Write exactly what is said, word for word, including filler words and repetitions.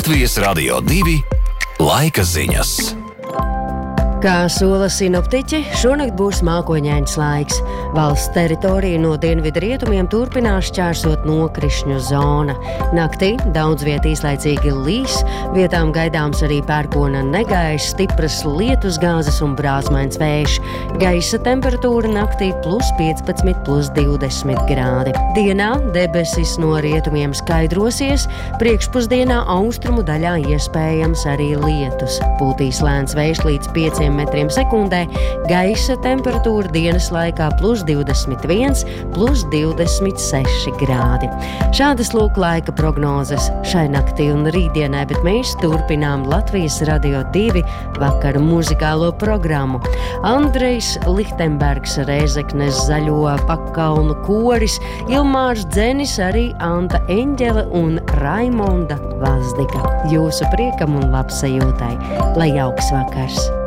Latvijas Radio divi laika ziņas. Kā sola sinoptiķi, šonakt būs mākoņains laiks. Valsts teritorija no dienvidu rietumiem turpinās šķērsot nokrišņu zona. Naktī daudz viet īslaicīgi līs, vietām gaidāms arī pērkona negaiss, stipras lietusgāzes un brāzmains vējš. Gaisa temperatūra naktī plus piecpadsmit, plus divdesmit grādi. Dienā debesis no rietumiem skaidrosies, priekšpusdienā austrumu daļā iespējams arī lietus. Pūtīs lēns vējš līdz pieciem metriem sekundē, gaisa temperatūra dienas laikā plus divdesmit viens, plus divdesmit seši grādi. Šādas lūk laika prognozes šai naktī un rītdienai, bet mēs turpinām Latvijas Radio divi vakara muzikālo programmu. Andrejs Lichtenbergs, Rēzeknes Zaļo pakalnu koris, Ilmārs Dzenis, arī Anta Eņģele un Raimonda Vazdika. Jūsu priekam un labsajūtai, lai jauks vakars!